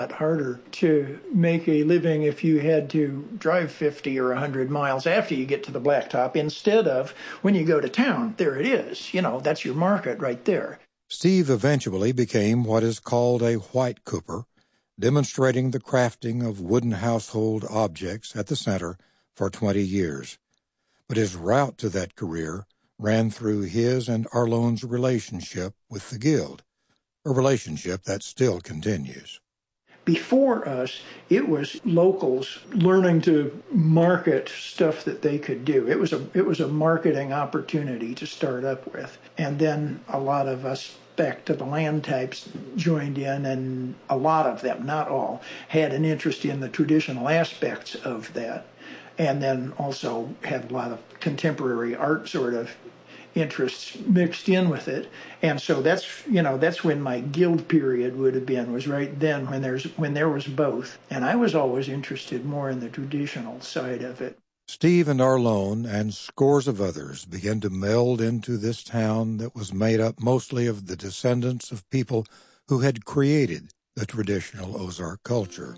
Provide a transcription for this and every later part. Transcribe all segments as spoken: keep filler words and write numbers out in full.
harder to make a living if you had to drive fifty or one hundred miles after you get to the Blacktop instead of when you go to town. There it is. You know, that's your market right there. Steve eventually became what is called a white cooper, demonstrating the crafting of wooden household objects at the center for twenty years. But his route to that career ran through his and Arlone's relationship with the Guild, a relationship that still continues. Before us, it was locals learning to market stuff that they could do. It was a it was a marketing opportunity to start up with. And then a lot of us back to the land types joined in, and a lot of them, not all, had an interest in the traditional aspects of that. And then also had a lot of contemporary art sort of interests mixed in with it. And so that's, you know, that's when my Guild period would have been, was right then when there's when there was both. And I was always interested more in the traditional side of it. Steve and Arlone and scores of others began to meld into this town that was made up mostly of the descendants of people who had created the traditional Ozark culture.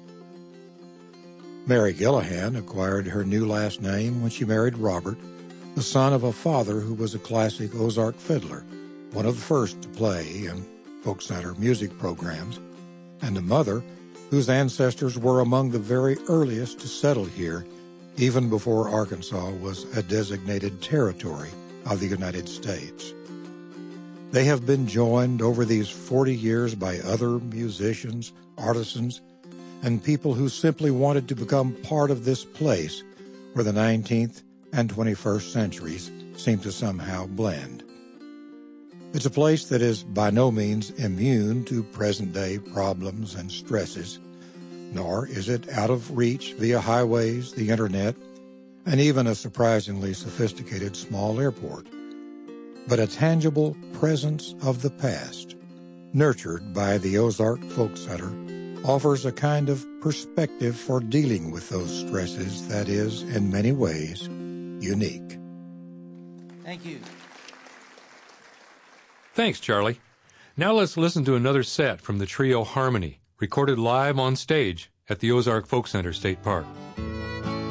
Mary Gillihan acquired her new last name when she married Robert, the son of a father who was a classic Ozark fiddler, one of the first to play in folk center music programs, and a mother whose ancestors were among the very earliest to settle here, even before Arkansas was a designated territory of the United States. They have been joined over these forty years by other musicians, artisans, and people who simply wanted to become part of this place where the nineteenth and twenty-first centuries seem to somehow blend. It's a place that is by no means immune to present-day problems and stresses, nor is it out of reach via highways, the internet, and even a surprisingly sophisticated small airport, but a tangible presence of the past, nurtured by the Ozark Folk Center, offers a kind of perspective for dealing with those stresses that is, in many ways, unique. Thank you. Thanks, Charlie. Now let's listen to another set from the trio Harmony, recorded live on stage at the Ozark Folk Center State Park.